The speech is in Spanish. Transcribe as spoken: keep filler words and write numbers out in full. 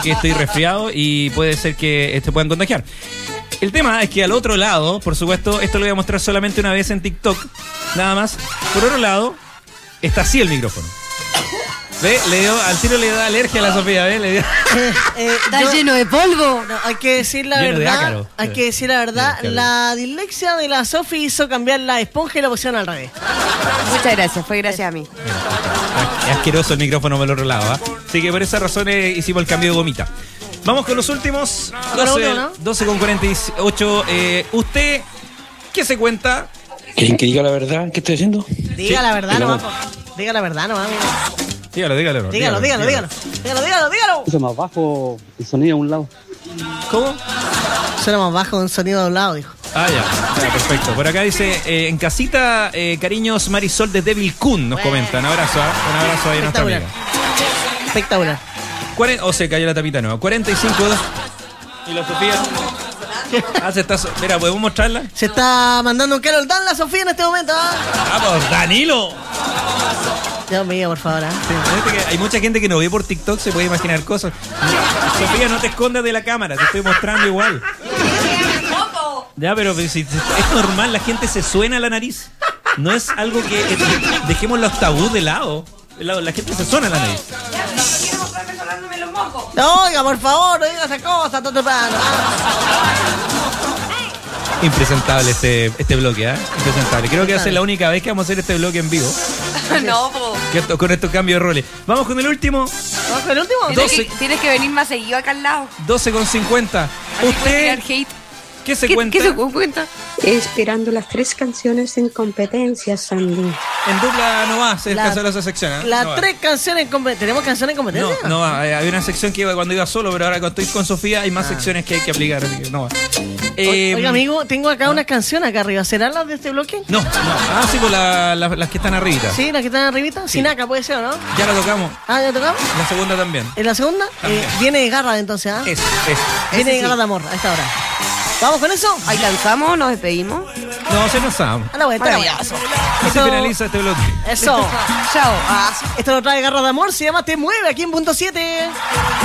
que estoy resfriado y puede ser que te puedan contagiar. El tema es que al otro lado, por supuesto, esto lo voy a mostrar solamente una vez en TikTok, nada más. Por otro lado, está así el micrófono. ¿Ve? Le dio, al tiro le da alergia a la Sofía, ¿ve? Le dio... eh, eh, Está yo, lleno de polvo. No, hay que decir la Lleno de verdad. ácaro. Hay que decir la verdad. Sí, la dislexia de la Sofi hizo cambiar la esponja y la pusieron al revés. Muchas gracias, fue gracias a mí. Es asqueroso el micrófono por el otro lado, ¿eh? Así que por esa razón eh, hicimos el cambio de gomita. Vamos con los últimos. doce, ¿no? doce con cuarenta y ocho. Eh, ¿Usted qué se cuenta? ¿Quieren que diga la verdad? ¿Qué estoy haciendo? Diga Sí. la verdad Dígalo. nomás. Diga la verdad nomás. Dígalo, dígalo. Dígalo, dígalo, dígalo. Dígalo, dígalo, dígalo. Puse más bajo el sonido a un lado. ¿Cómo? Suena más bajo un sonido de un lado, dijo. Ah, ya. Ya, perfecto. Por acá dice, eh, en casita, eh, cariños Marisol de Devil Kun, nos Bueno. comenta. Un abrazo, ¿eh? Un abrazo ahí a nuestra amiga. Espectacular. Espectacular. Cuaren- oh, se cayó la tapita nueva. cuarenta y cinco. ¿Y la Sofía? Ah, se está... so- Mira, ¿podemos mostrarla? Se está mandando un Carol Dan la Sofía en este momento. ¿Ah? ¡Vamos, Danilo! Dios mío, por favor. ¿ah? Sí, fíjate que hay mucha gente que no ve por TikTok, se puede imaginar cosas. Sofía, no te escondas de la cámara, te estoy mostrando igual. Ya, pero si, si- es normal, la gente se suena la nariz. No es algo que... que dejemos los tabús de lado. La, la gente se suena la nariz. No, oiga, por favor, no diga esa cosa, todo temprano. Impresentable este, este bloque, ¿eh? Impresentable. Creo que va a ser la única vez que vamos a hacer este bloque en vivo. No, po. Que esto- con estos cambios de roles. Vamos con el último. ¿Vamos con el último? Tienes doce. que, tienes que venir más seguido acá al lado. doce con cincuenta. Así puedes tirar ¿Usted hate. qué se ¿Qué, cuenta? ¿Qué se cuenta? Esperando las tres canciones en competencia, Sandy. En dupla no va, se La- descansa esa sección, ¿eh? Las No va. tres canciones en competencia. ¿Tenemos canciones en No, competencia? no va. Eh, Había una sección que iba cuando iba solo, pero ahora cuando estoy con Sofía hay más secciones que hay que aplicar, así que no va. Eh, Oiga, amigo, tengo acá una canción acá arriba. ¿Serán las de este bloque? No, no. Ah, sí, pues la- la- las que están arribita. Sí, las que están arribita. Sinaca puede ser, ¿o no? Ya la tocamos. Ah, ¿ya tocamos? La segunda también. ¿En la segunda? También. Eh, viene Garra entonces, ¿ah? Es, es. Viene ese sí. Garra de amor a esta hora. ¿Vamos con eso? Ahí lanzamos, nos despedimos. No, se nos sabe. A la vuelta. Maravilloso. Así Eso- finaliza este bloque. Eso. Chao. Ah. Esto lo trae Garra de amor. Se llama Te Mueve aquí en punto siete.